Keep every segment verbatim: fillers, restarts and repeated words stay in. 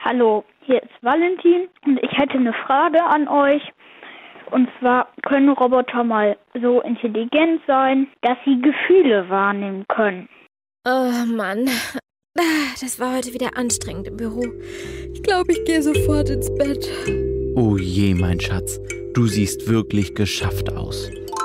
Hallo, hier ist Valentin und ich hätte eine Frage an euch. Und zwar, können Roboter mal so intelligent sein, dass sie Gefühle wahrnehmen können? Oh Mann, das war heute wieder anstrengend im Büro. Ich glaube, ich gehe sofort ins Bett. Oh je, mein Schatz, du siehst wirklich geschafft aus.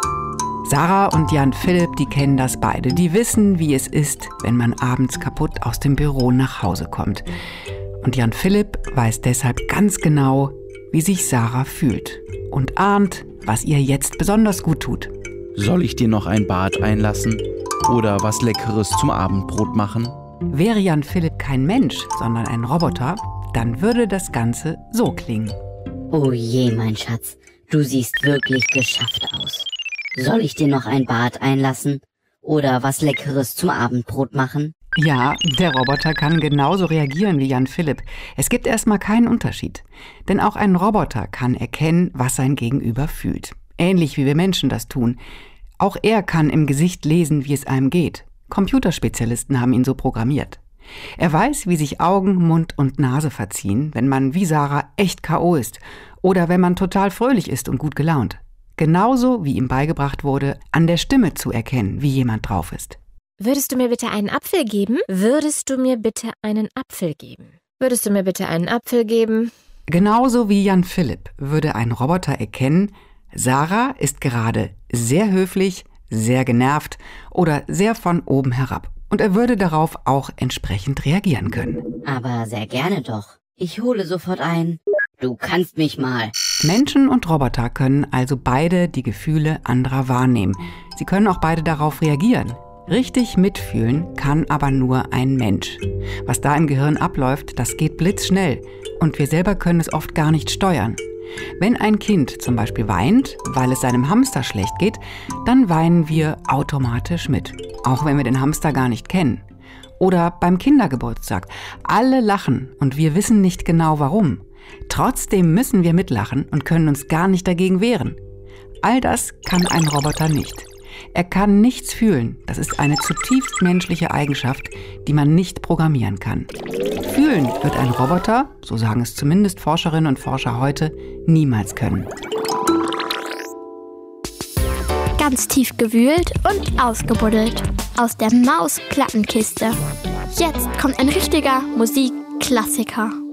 Sarah und Jan Philipp, die kennen das beide. Die wissen, wie es ist, wenn man abends kaputt aus dem Büro nach Hause kommt. Und Jan Philipp weiß deshalb ganz genau, wie sich Sarah fühlt und ahnt, was ihr jetzt besonders gut tut. Soll ich dir noch ein Bad einlassen oder was Leckeres zum Abendbrot machen? Wäre Jan Philipp kein Mensch, sondern ein Roboter, dann würde das Ganze so klingen. Oh je, mein Schatz, du siehst wirklich geschafft aus. Soll ich dir noch ein Bad einlassen oder was Leckeres zum Abendbrot machen? Ja, der Roboter kann genauso reagieren wie Jan Philipp. Es gibt erstmal keinen Unterschied. Denn auch ein Roboter kann erkennen, was sein Gegenüber fühlt. Ähnlich wie wir Menschen das tun. Auch er kann im Gesicht lesen, wie es einem geht. Computerspezialisten haben ihn so programmiert. Er weiß, wie sich Augen, Mund und Nase verziehen, wenn man wie Sarah echt K O ist oder wenn man total fröhlich ist und gut gelaunt. Genauso wie ihm beigebracht wurde, an der Stimme zu erkennen, wie jemand drauf ist. Würdest du mir bitte einen Apfel geben? Würdest du mir bitte einen Apfel geben? Würdest du mir bitte einen Apfel geben? Genauso wie Jan Philipp würde ein Roboter erkennen, Sarah ist gerade sehr höflich, sehr genervt oder sehr von oben herab. Und er würde darauf auch entsprechend reagieren können. Aber sehr gerne doch. Ich hole sofort ein. Du kannst mich mal. Menschen und Roboter können also beide die Gefühle anderer wahrnehmen. Sie können auch beide darauf reagieren. Richtig mitfühlen kann aber nur ein Mensch. Was da im Gehirn abläuft, das geht blitzschnell. Und wir selber können es oft gar nicht steuern. Wenn ein Kind zum Beispiel weint, weil es seinem Hamster schlecht geht, dann weinen wir automatisch mit. Auch wenn wir den Hamster gar nicht kennen. Oder beim Kindergeburtstag. Alle lachen und wir wissen nicht genau warum. Trotzdem müssen wir mitlachen und können uns gar nicht dagegen wehren. All das kann ein Roboter nicht. Er kann nichts fühlen. Das ist eine zutiefst menschliche Eigenschaft, die man nicht programmieren kann. Fühlen wird ein Roboter, so sagen es zumindest Forscherinnen und Forscher heute, niemals können. Ganz tief gewühlt und ausgebuddelt. Aus der Maus-Plattenkiste. Jetzt kommt ein richtiger Musikklassiker.